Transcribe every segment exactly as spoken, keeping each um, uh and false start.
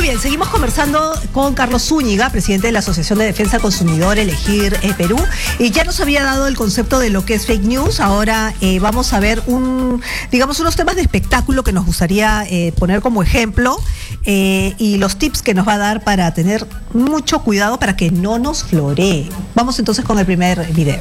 bien, seguimos conversando con Carlos Zúñiga, presidente de la Asociación de Defensa del Consumidor Elegir eh, Perú, y ya nos había dado el concepto de lo que es fake news. Ahora eh, vamos a ver un, digamos, unos temas de espectáculo que nos gustaría eh, poner como ejemplo eh, y los tips que nos va a dar para tener mucho cuidado para que no nos floree. Vamos entonces con el primer video.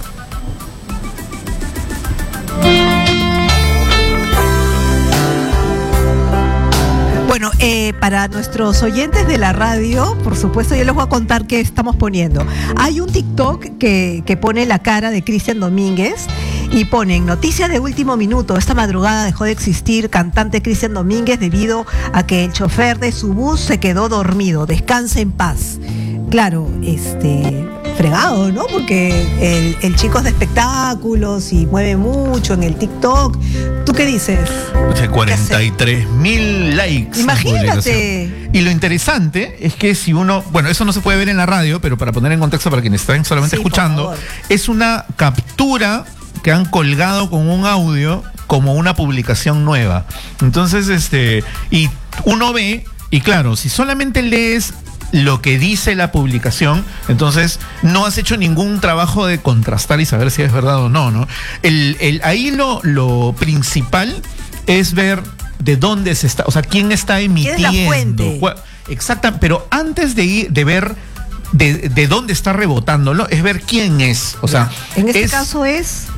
Bueno, eh, para nuestros oyentes de la radio, por supuesto, yo les voy a contar qué estamos poniendo. Hay un TikTok que, que pone la cara de Cristian Domínguez y ponen: noticia de último minuto, esta madrugada dejó de existir cantante Cristian Domínguez debido a que el chofer de su bus se quedó dormido, descanse en paz. Claro, este... fregado, ¿no? Porque el, el chico es de espectáculos y mueve mucho en el TikTok. ¿Tú qué dices? cuarenta y tres mil likes. Imagínate. Y lo interesante es que si uno, bueno, eso no se puede ver en la radio, pero para poner en contexto para quienes están solamente sí, escuchando, es una captura que han colgado con un audio como una publicación nueva. Entonces, este, y uno ve, y claro, si solamente lees lo que dice la publicación, entonces no has hecho ningún trabajo de contrastar y saber si es verdad o no, ¿no? El, el, ahí lo, lo principal es ver de dónde se está, o sea, quién está emitiendo. ¿Quién es la fuente? Exacta, pero antes de ir, de ver de, de dónde está rebotándolo, es ver quién es. O sea, en este es, caso es...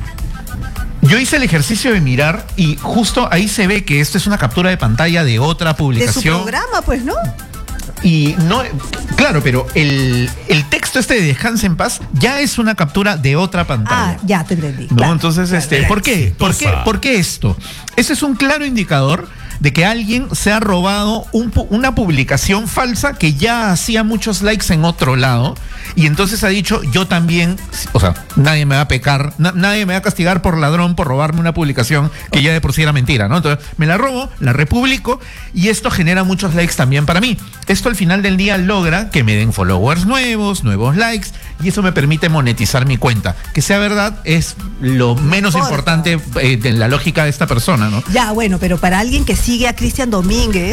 Yo hice el ejercicio de mirar y justo ahí se ve que esto es una captura de pantalla de otra publicación. De su programa, pues, ¿no? Y no, claro, pero el, el texto este de descanse en paz ya es una captura de otra pantalla. Ah, ya te entendí. ¿No? Claro, Entonces, claro, este, claro. ¿por qué? ¿Por qué? ¿Por qué esto? Ese es un claro indicador de que alguien se ha robado un, una publicación falsa que ya hacía muchos likes en otro lado y entonces ha dicho: yo también, o sea, nadie me va a pecar, na, nadie me va a castigar por ladrón por robarme una publicación que ya de por sí era mentira, ¿no? Entonces me la robo, la republico y esto genera muchos likes también para mí. Esto al final del día logra que me den followers nuevos, nuevos likes, y eso me permite monetizar mi cuenta. Que sea verdad es lo menos Porta. importante eh, en la lógica de esta persona, ¿no? Ya, bueno, pero para alguien que sigue a Cristian Domínguez,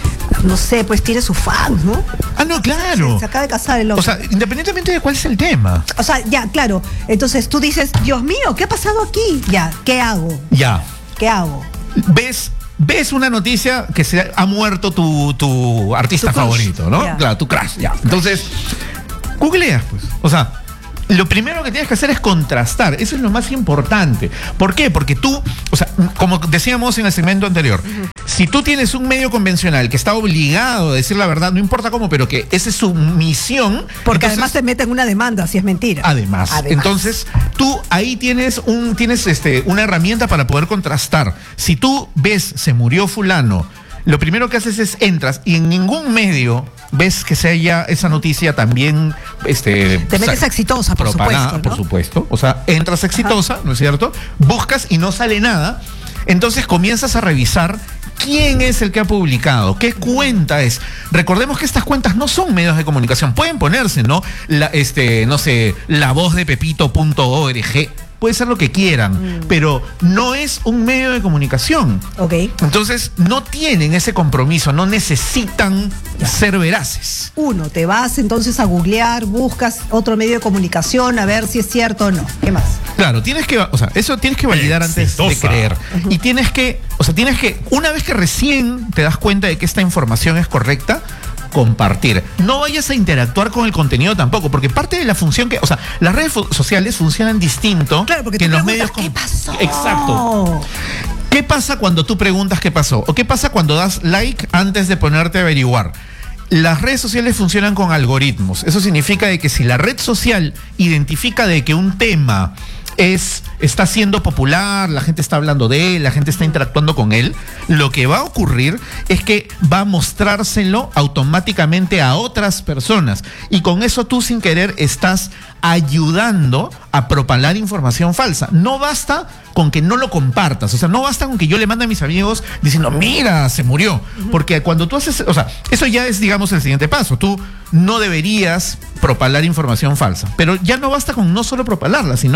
no sé, pues tiene sus fans, ¿no? Ah, no, claro. Se, se acaba de casar el hombre. O sea, independientemente de cuál es el tema. O sea, ya, claro. Entonces tú dices: Dios mío, ¿qué ha pasado aquí? Ya, ¿qué hago? Ya. ¿Qué hago? Ves... Ves una noticia que se ha muerto tu, tu artista Tu crush, favorito, ¿no? yeah. Claro, tu crush, ya. Entonces, googleas, pues. O sea, lo primero que tienes que hacer es contrastar. Eso es lo más importante. ¿Por qué? Porque tú, o sea, como decíamos en el segmento anterior, uh-huh. si tú tienes un medio convencional que está obligado a decir la verdad, no importa cómo, pero que esa es su misión. Porque entonces, además te meten una demanda si es mentira. Además, además. Entonces, tú ahí tienes un tienes este una herramienta para poder contrastar. Si tú ves se murió fulano, lo primero que haces es entras y en ningún medio ves que se haya esa noticia también este te metes o sea, exitosa, por propagada, supuesto, ¿no? por supuesto. O sea, entras exitosa, ajá. ¿no es cierto? Buscas y no sale nada. Entonces comienzas a revisar quién es el que ha publicado, qué cuenta es. Recordemos que estas cuentas no son medios de comunicación. Pueden ponerse, ¿no? La, este, no sé, la voz de pepito punto org. Puede ser lo que quieran, mm. pero no es un medio de comunicación. Ok. Entonces, no tienen ese compromiso, no necesitan ya. ser veraces. Uno, te vas entonces a googlear, buscas otro medio de comunicación a ver si es cierto o no. ¿Qué más? Claro, tienes que, o sea, eso tienes que validar Exitosa. antes de creer. Uh-huh. Y tienes que, o sea, tienes que, una vez que recién te das cuenta de que esta información es correcta, compartir. No vayas a interactuar con el contenido tampoco, porque parte de la función que, o sea, las redes sociales funcionan distinto claro, porque que en los medios. ¿Qué pasó? Exacto. ¿Qué pasa cuando tú preguntas qué pasó? ¿O qué pasa cuando das like antes de ponerte a averiguar? Las redes sociales funcionan con algoritmos. Eso significa de que si la red social identifica de que un tema es, está siendo popular, la gente está hablando de él, la gente está interactuando con él, lo que va a ocurrir es que va a mostrárselo automáticamente a otras personas y con eso tú sin querer estás ayudando a propalar información falsa. No basta con que no lo compartas, o sea, no basta con que yo le mande a mis amigos diciendo, mira, se murió, porque cuando tú haces, o sea, eso ya es, digamos, el siguiente paso. Tú no deberías propalar información falsa, pero ya no basta con no solo propalarla, sino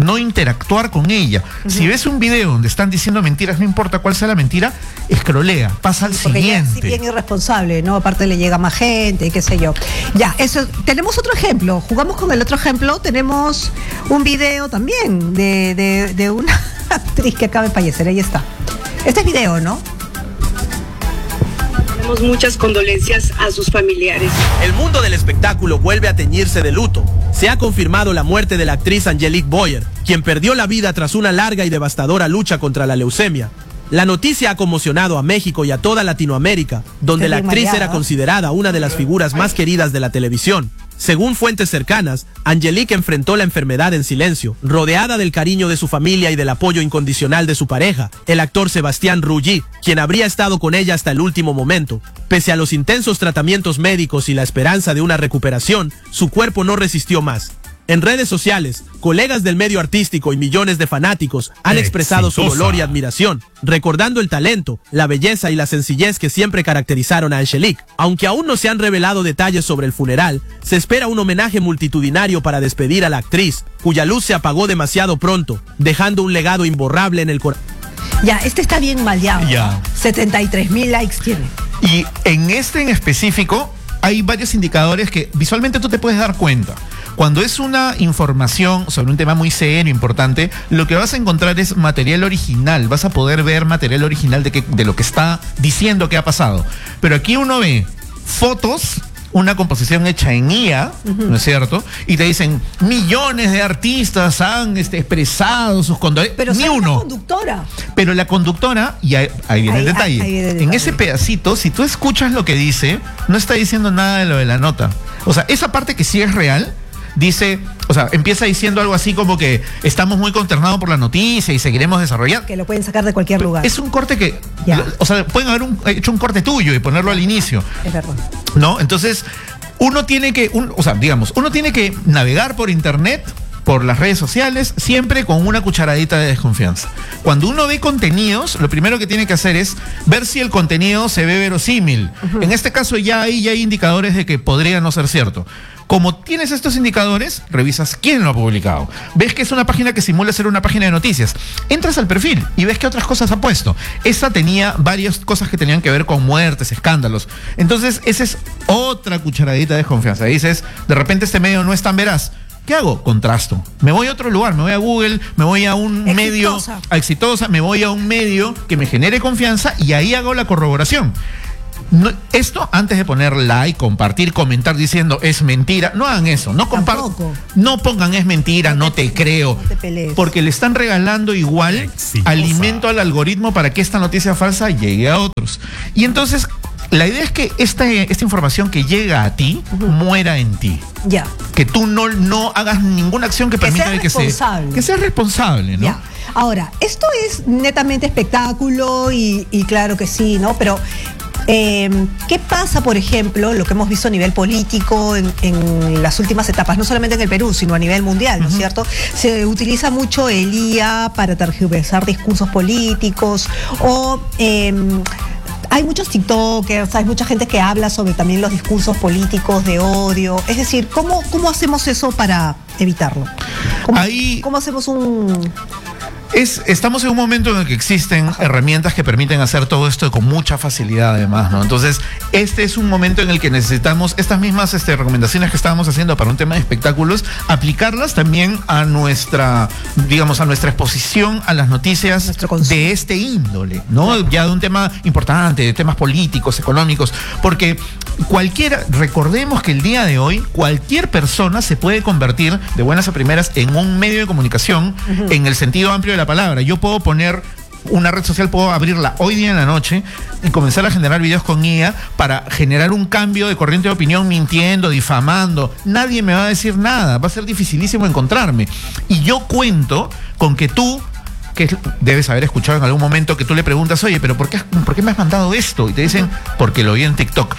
no interactuar con ella. Uh-huh. Si ves un video donde están diciendo mentiras, no importa cuál sea la mentira, escrolea, pasa al Porque siguiente. Porque bien irresponsable, ¿no? Aparte le llega más gente, qué sé yo. Ya, eso, tenemos otro ejemplo, jugamos con el otro ejemplo, tenemos un video también de, de, de una actriz que acaba de fallecer, ahí está. Este es video, ¿no? Tenemos muchas condolencias a sus familiares. El mundo del espectáculo vuelve a teñirse de luto. Se ha confirmado la muerte de la actriz Angelique Boyer, quien perdió la vida tras una larga y devastadora lucha contra la leucemia. La noticia ha conmocionado a México y a toda Latinoamérica, donde la actriz era considerada una de las figuras más queridas de la televisión. Según fuentes cercanas, Angelique enfrentó la enfermedad en silencio, rodeada del cariño de su familia y del apoyo incondicional de su pareja, el actor Sebastián Rulli, quien habría estado con ella hasta el último momento. Pese a los intensos tratamientos médicos y la esperanza de una recuperación, su cuerpo no resistió más. En redes sociales, colegas del medio artístico y millones de fanáticos han expresado su dolor y admiración, recordando el talento, la belleza y la sencillez que siempre caracterizaron a Angelique. Aunque aún no se han revelado detalles sobre el funeral, se espera un homenaje multitudinario para despedir a la actriz, cuya luz se apagó demasiado pronto, dejando un legado imborrable en el corazón. Ya, este está bien maleado. Ya. setenta y tres mil likes tiene. Y en este en específico hay varios indicadores que visualmente tú te puedes dar cuenta. Cuando es una información sobre un tema muy serio, importante, lo que vas a encontrar es material original. Vas a poder ver material original de, que, de lo que está diciendo que ha pasado. Pero aquí uno ve fotos, una composición hecha en I A, uh-huh. ¿no es cierto? Y te dicen, millones de artistas han este, expresado sus condolencias. Pero ni uno. uno. La conductora. Pero la conductora, y ahí, ahí viene ahí, el detalle. Ahí, ahí viene el detalle. En ese pedacito, si tú escuchas lo que dice, no está diciendo nada de lo de la nota. O sea, esa parte que sí es real, dice, o sea, empieza diciendo algo así como que estamos muy consternados por la noticia y seguiremos desarrollando. Que lo pueden sacar de cualquier lugar. Es un corte que, ya. o sea, pueden haber un, hecho un corte tuyo y ponerlo al inicio. Es verdad. ¿No? Entonces, uno tiene que, un, o sea, digamos, uno tiene que navegar por internet, por las redes sociales, siempre con una cucharadita de desconfianza. Cuando uno ve contenidos, lo primero que tiene que hacer es ver si el contenido se ve verosímil. Uh-huh. En este caso ya hay, ya hay indicadores de que podría no ser cierto. Como tienes estos indicadores, revisas quién lo ha publicado. Ves que es una página que simula ser una página de noticias. Entras al perfil y ves qué otras cosas ha puesto. Esta tenía varias cosas que tenían que ver con muertes, escándalos. Entonces, esa es otra cucharadita de desconfianza. Dices, de repente este medio no es tan veraz. ¿Qué hago? Contrasto. Me voy a otro lugar, me voy a Google, me voy a un exitosa. medio a exitosa, me voy a un medio que me genere confianza y ahí hago la corroboración. No, esto antes de poner like, compartir, comentar diciendo es mentira, no hagan eso, no compartan, no pongan es mentira, no, no te, te creo, no te porque le están regalando igual Exitosa. alimento al algoritmo para que esta noticia falsa llegue a otros. Y entonces la idea es que esta, esta información que llega a ti uh-huh. muera en ti. Ya. Que tú no, no hagas ninguna acción que, que permita que, sea, que seas responsable, ¿no? Ya. Ahora, esto es netamente espectáculo y, y claro que sí, ¿no? Pero Eh, ¿qué pasa, por ejemplo, lo que hemos visto a nivel político en, en las últimas etapas, no solamente en el Perú, sino a nivel mundial, ¿no es uh-huh. cierto? Se utiliza mucho el I A para tergiversar discursos políticos o eh, hay muchos TikTokers, hay mucha gente que habla sobre también los discursos políticos de odio. Es decir, ¿cómo, cómo hacemos eso para evitarlo? ¿Cómo, Ahí... ¿cómo hacemos un...? Es, estamos en un momento en el que existen Ajá. herramientas que permiten hacer todo esto con mucha facilidad además, ¿no? Entonces, este es un momento en el que necesitamos estas mismas este, recomendaciones que estábamos haciendo para un tema de espectáculos, aplicarlas también a nuestra, digamos, a nuestra exposición a las noticias de este índole, ¿no? Claro. Ya de un tema importante, de temas políticos, económicos, porque cualquiera, recordemos que el día de hoy, cualquier persona se puede convertir de buenas a primeras en un medio de comunicación uh-huh. en el sentido amplio de la palabra. Yo puedo poner una red social, puedo abrirla hoy día en la noche y comenzar a generar videos con I A para generar un cambio de corriente de opinión mintiendo, difamando. Nadie me va a decir nada, va a ser dificilísimo encontrarme. Y yo cuento con que tú, que debes haber escuchado en algún momento, que tú le preguntas, oye, pero ¿por qué, por qué me has mandado esto? Y te dicen, porque lo vi en TikTok.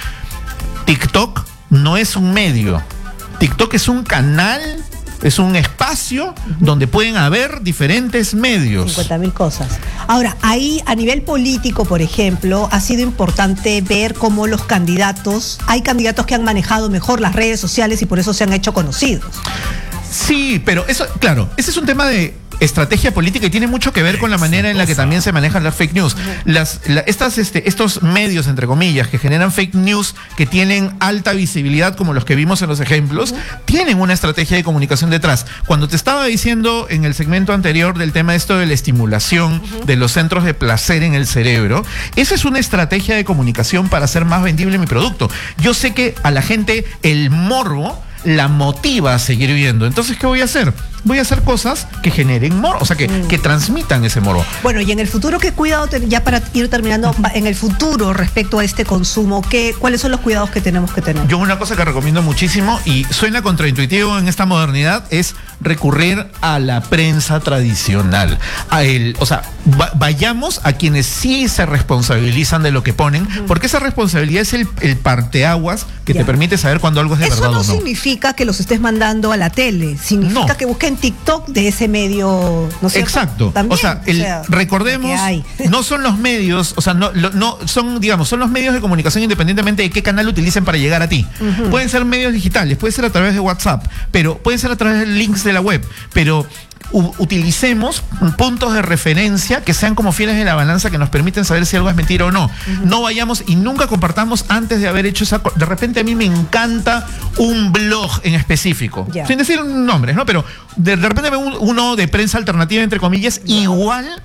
TikTok no es un medio. TikTok es un canal, es un espacio uh-huh. donde pueden haber diferentes medios. cincuenta mil cosas. Ahora, ahí a nivel político, por ejemplo, ha sido importante ver cómo los candidatos, hay candidatos que han manejado mejor las redes sociales y por eso se han hecho conocidos. Sí, pero eso, claro, ese es un tema de estrategia política y tiene mucho que ver con la manera en la que también se manejan las fake news. Las, la, estas, este, estos medios, entre comillas, que generan fake news, que tienen alta visibilidad, como los que vimos en los ejemplos, uh-huh. tienen una estrategia de comunicación detrás. Cuando te estaba diciendo en el segmento anterior del tema esto de la estimulación uh-huh. de los centros de placer en el cerebro, esa es una estrategia de comunicación para hacer más vendible mi producto. Yo sé que a la gente el morbo la motiva a seguir viendo. Entonces, ¿qué voy a hacer? Voy a hacer cosas que generen morbo, o sea, que, mm. que transmitan ese morbo. Bueno, y en el futuro, ¿qué cuidado, ten, ya para ir terminando, en el futuro respecto a este consumo, ¿qué, cuáles son los cuidados que tenemos que tener? Yo una cosa que recomiendo muchísimo, y suena contraintuitivo en esta modernidad, es recurrir a la prensa tradicional. A el, o sea, va, vayamos a quienes sí se responsabilizan de lo que ponen, mm. porque esa responsabilidad es el, el parteaguas que ya. te permite saber cuando algo es de Eso verdad no o no. significa que los estés mandando a la tele, significa no. que busquen TikTok de ese medio, ¿no es cierto? Exacto. También, o sea, el, o sea recordemos, no son los medios, o sea, no, lo, no son, digamos, son los medios de comunicación independientemente de qué canal utilicen para llegar a ti. Uh-huh. Pueden ser medios digitales, puede ser a través de WhatsApp, pero pueden ser a través de links de la web, pero u- utilicemos puntos de referencia que sean como fieles de la balanza, que nos permiten saber si algo es mentira o no. Uh-huh. No vayamos y nunca compartamos antes de haber hecho esa... De repente a mí me encanta un blog en específico, yeah. sin decir nombres, ¿no? Pero de, de repente veo un, uno de prensa alternativa, entre comillas, yeah. igual,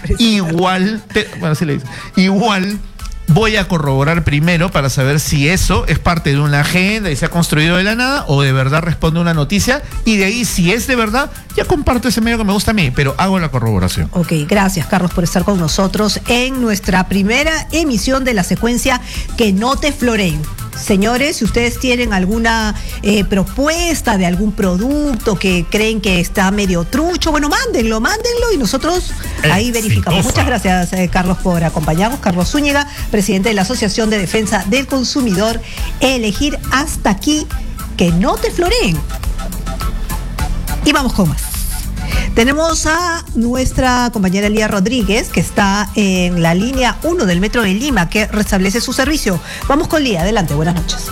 igual, te, bueno, así le dice, igual... voy a corroborar primero para saber si eso es parte de una agenda y se ha construido de la nada o de verdad responde a una noticia, y de ahí, si es de verdad, ya comparto ese medio que me gusta a mí, pero hago la corroboración. Ok, gracias Carlos por estar con nosotros en nuestra primera emisión de la secuencia Que no te floreen. Señores, si ustedes tienen alguna eh, propuesta de algún producto que creen que está medio trucho, bueno, mándenlo, mándenlo y nosotros ahí Exitosa. verificamos. Muchas gracias, eh, Carlos, por acompañarnos. Carlos Zúñiga, presidente de la Asociación de Defensa del Consumidor. Elegir hasta aquí, que no te floreen. Y vamos con más. Tenemos a nuestra compañera Elía Rodríguez, que está en la línea uno del Metro de Lima, que restablece su servicio. Vamos con Lía, adelante, buenas noches.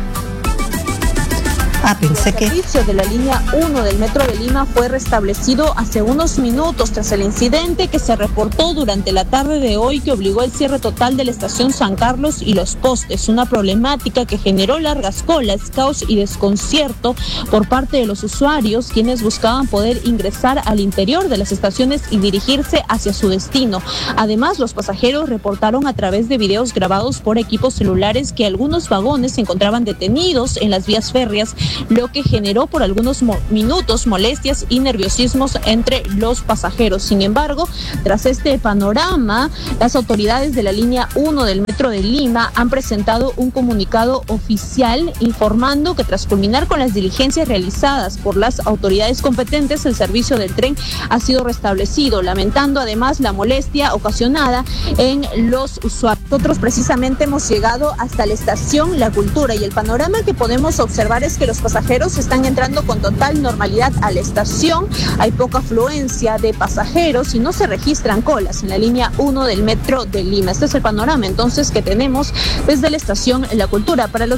Ah, pensé que... El servicio de la línea uno del Metro de Lima fue restablecido hace unos minutos tras el incidente que se reportó durante la tarde de hoy, que obligó el cierre total de la estación San Carlos y Los Postes, una problemática que generó largas colas, caos y desconcierto por parte de los usuarios, quienes buscaban poder ingresar al interior de las estaciones y dirigirse hacia su destino. Además, los pasajeros reportaron a través de videos grabados por equipos celulares que algunos vagones se encontraban detenidos en las vías férreas, lo que generó por algunos mo- minutos molestias y nerviosismos entre los pasajeros. Sin embargo, tras este panorama, las autoridades de la línea uno del Metro de Lima han presentado un comunicado oficial informando que tras culminar con las diligencias realizadas por las autoridades competentes, el servicio del tren ha sido restablecido, lamentando además la molestia ocasionada en los usuarios. Nosotros precisamente hemos llegado hasta la estación La Cultura y el panorama que podemos observar es que los pasajeros están entrando con total normalidad a la estación. Hay poca afluencia de pasajeros y no se registran colas en la línea uno del Metro de Lima. Este es el panorama entonces que tenemos desde la estación La Cultura. Para los